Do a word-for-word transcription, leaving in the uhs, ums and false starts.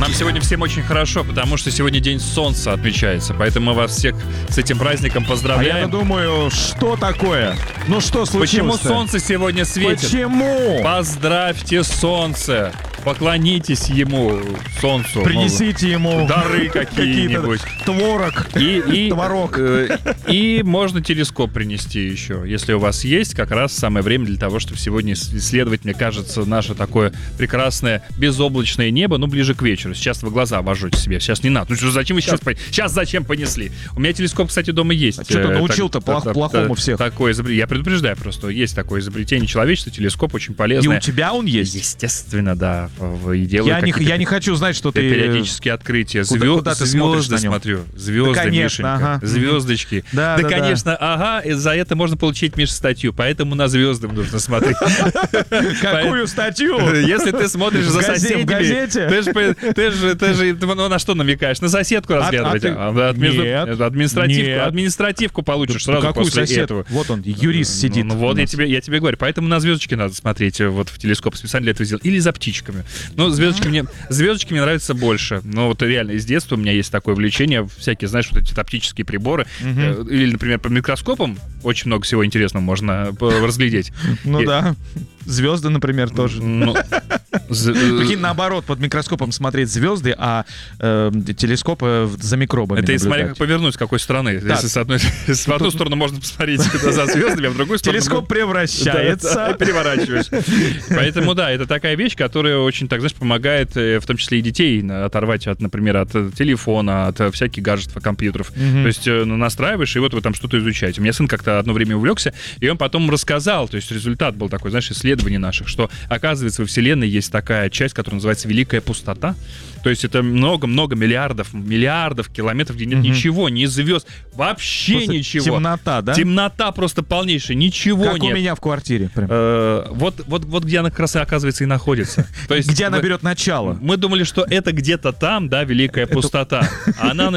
Нам сегодня всем очень хорошо, потому что сегодня День Солнца отмечается. Поэтому мы вас всех с этим праздником поздравляем. А я думаю, что такое? Ну что случилось? Почему солнце сегодня светит? Почему? Поздравьте солнце. Поклонитесь ему, солнцу. Принесите ему дары какие-нибудь. Творог. И, и, Творог. Э, и можно телескоп принести еще. Если у вас есть, как раз самое время для того, чтобы сегодня исследовать, мне кажется, наше такое прекрасное безоблачное небо, ну, ближе к вечеру. Сейчас вы глаза вожжете себе. Сейчас не надо. Ну, что, зачем вы сейчас... Сейчас зачем понесли? У меня телескоп, кстати, дома есть. А что ты научил-то так, плох- плохому так, всех? Такое изобретение. Я предупреждаю просто. Есть такое изобретение человечества, телескоп очень полезное. И у тебя он есть? Естественно, да. И делаю я, не, я не хочу знать, что ты... Периодические открытия. Куда, Звезд, куда ты звезды смотрю. Звезды, да, конечно, Мишенька. Ага. Звездочки. Да, да, да, конечно, да. ага. И за это можно получить, Миша, статью. Поэтому на звезды нужно смотреть. Какую статью? Если ты смотришь за соседями... В газете? Ты же, ты же, ты же на что намекаешь? На соседку разглядывать. Административку получишь сразу после этого. Вот он, юрист сидит. Ну вот я тебе, я тебе говорю. Поэтому на звездочки надо смотреть вот в телескоп. Специально для этого сделал. Или за птичками. Ну, звездочки мне, звездочки мне нравятся больше. Но вот реально из детства у меня есть такое влечение. Всякие, знаешь, вот эти оптические приборы. Угу. Или, например, под микроскопом очень много всего интересного можно разглядеть. Ну И... да. Звезды, например, тоже. Ну, Прикинь, наоборот, под микроскопом смотреть звезды, а э, телескопы за микробами это и наблюдать. смотри, как повернуть, с какой стороны. Да. Если с одной, с одну сторону можно посмотреть за звездами, а в другую сторону... Телескоп превращается. Да, да, переворачиваешь. Поэтому, да, это такая вещь, которая очень, так знаешь, помогает, в том числе и детей, оторвать, от, например, от телефона, от всяких гаджетов, компьютеров. Mm-hmm. То есть настраиваешь, и вот вы там что-то изучаете. У меня сын как-то одно время увлекся, и он потом рассказал, то есть результат был такой, знаешь, исследование наших, что, оказывается, во Вселенной есть такая часть, которая называется Великая Пустота. То есть это много-много миллиардов, миллиардов километров, где нет mm-hmm. ничего, ни звезд, вообще просто ничего. Темнота, да? Темнота просто полнейшая, ничего как нет. Как у меня в квартире. Э, вот, вот, вот где она как раз, оказывается, и находится. То есть где она берет начало. Мы думали, что это где-то там, да, Великая Пустота. А она